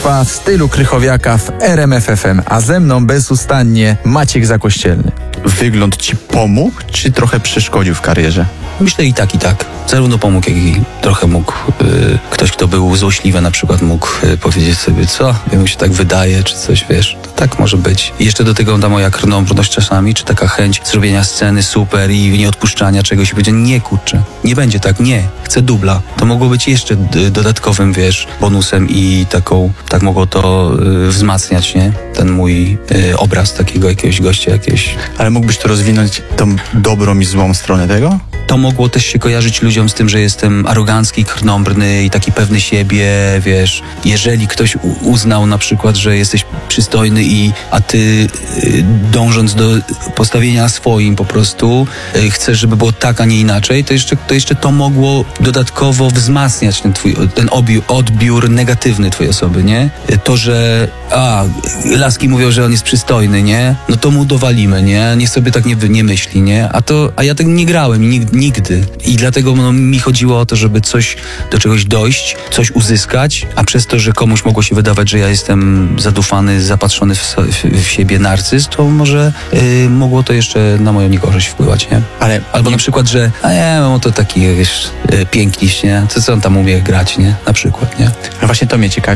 trwa w stylu Krychowiaka w RMF FM, a ze mną bezustannie Maciek Zakościelny. Wygląd ci pomógł, czy trochę przeszkodził w karierze? Myślę i tak, i tak. Zarówno pomógł, jak i trochę mógł. Ktoś, kto był złośliwy na przykład, mógł powiedzieć sobie, co? Jemu się tak wydaje, czy coś, wiesz. To tak może być. I jeszcze do tego ta moja krnąbrność czasami, czy taka chęć zrobienia sceny super i nieodpuszczania czegoś i powiedzieć, nie kurczę, nie będzie tak, nie, chcę dubla. To mogło być jeszcze dodatkowym, wiesz, bonusem i tak mogło to wzmacniać, nie? Ten mój obraz takiego jakiegoś gościa, Ale mógłbyś to rozwinąć tą dobrą i złą stronę tego? To mogło też się kojarzyć ludziom z tym, że jestem arogancki, krnąbrny i taki pewny siebie, wiesz. Jeżeli ktoś uznał na przykład, że jesteś przystojny a ty dążąc do postawienia swoim po prostu chcesz, żeby było tak, a nie inaczej, to jeszcze to mogło dodatkowo wzmacniać ten odbiór negatywny twojej osoby, nie? To, że laski mówią, że on jest przystojny, nie? No to mu dowalimy, nie? Niech sobie tak nie myśli, nie? A ja tak nie grałem nigdy. I dlatego mi chodziło o to, żeby do czegoś dojść, coś uzyskać, a przez to, że komuś mogło się wydawać, że ja jestem zadufany, zapatrzony w siebie narcyz, to może mogło to jeszcze na moją niekorzyść wpływać, nie? Albo na przykład, że to taki, wiesz, piękniś, nie? Co on tam umie grać, nie? Na przykład, nie? A właśnie to mnie ciekawi.